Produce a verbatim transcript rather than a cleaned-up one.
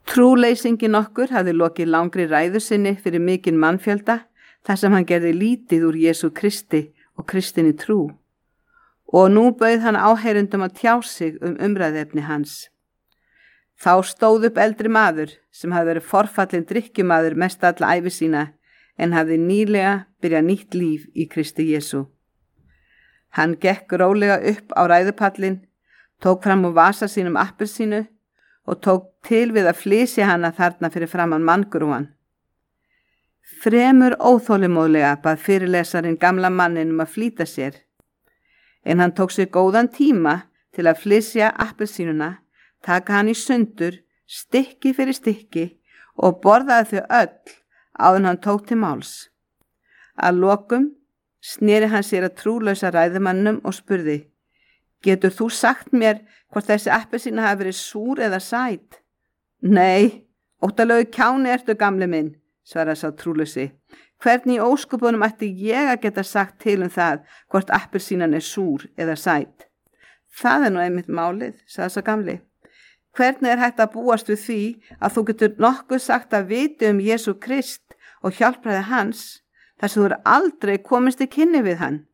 Trúleysingin okkur hafði lokið langri ræðu sinni fyrir mikinn mannfjölda þar sem hann gerði lítið úr Jesú Kristi og kristinni trú. Og nú bauð hann áheyrendum að tjá sig um umræðefni hans. Þá stóð upp eldri maður sem hafði verið forfallin drykkjumaður mest alla ævi sína en hafði nýlega byrjað nýtt líf í Kristi Jesú. Hann gekk rólega upp á ræðupallinn, tók fram úr vasa sínum appelsínu og tók til við að flysja hana þarna fyrir framan manngrúan. Fremur óþolinmóðlega bað fyrirlesarinn gamla mannin um að flýta sér, en hann tók sér góðan tíma til að flysja appelsínuna, taka hann í sundur, stykki fyrir stykki og borðaði þau öll áður en hann tók til máls. Að lokum sneri hann sér að trúlausa ræðumannum og spurði: Getur þú sagt mér hvort þessi appelsína hafi verið súr eða sæt? Nei, óttalegu kjáni ertu gamli minn, svaraði sá trúlausi. Hvernig í ósköpunum ætti ég að geta sagt til um það hvort appelsínan er súr eða sæt? Það er nú einmitt málið, sagði sá gamli. Hvernig er hægt að búast við því að þú getur nokkuð sagt að viti um Jesú Krist og hjálpræði hans þar sem þú er aldrei komist í kynni við hann?